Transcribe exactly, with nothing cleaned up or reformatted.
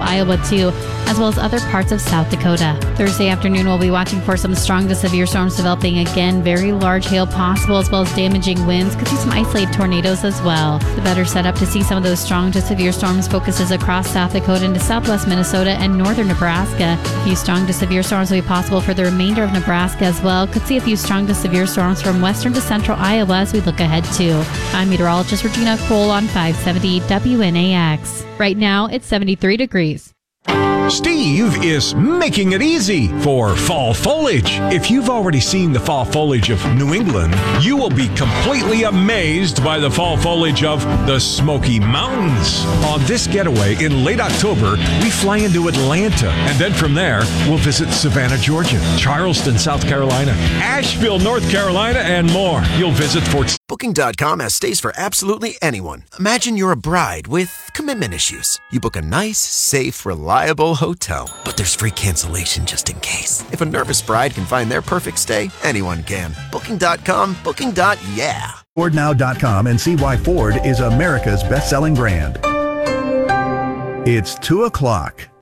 Iowa too, as well as other parts of South Dakota. Thursday afternoon, we'll be watching for some strong to severe storms developing again. Very large hail possible, as well as damaging winds. Could see some isolated tornadoes as well. The better setup to see some of those strong to severe storms focuses across South Dakota into southwest Minnesota and northern Nebraska. A few strong to severe storms will be possible for the remainder of Nebraska as well. Could see a few strong to severe storms from western to central Iowa as we look ahead too. I'm meteorologist Regina Cole on five seventy W N A X. Right now, it's seventy-three degrees. Steve is making it easy for fall foliage. If you've already seen the fall foliage of New England, you will be completely amazed by the fall foliage of the Smoky Mountains. On this getaway in late October, we fly into Atlanta, and then from there, we'll visit Savannah, Georgia, Charleston, South Carolina, Asheville, North Carolina, and more. You'll visit Fort Booking dot com has stays for absolutely anyone. Imagine you're a bride with commitment issues. You book a nice, safe, reliable hotel. But there's free cancellation just in case. If a nervous bride can find their perfect stay, anyone can. Booking dot com, booking. Yeah. Ford Now dot com and see why Ford is America's best-selling brand. It's two o'clock.